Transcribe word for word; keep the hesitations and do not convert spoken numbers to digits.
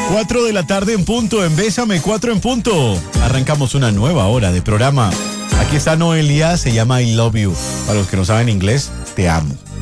Cuatro de la tarde en punto, en Bésame, cuatro en punto. Arrancamos una nueva hora de programa. Aquí está Noelia, se llama I Love You. Para los que no saben inglés, te amo.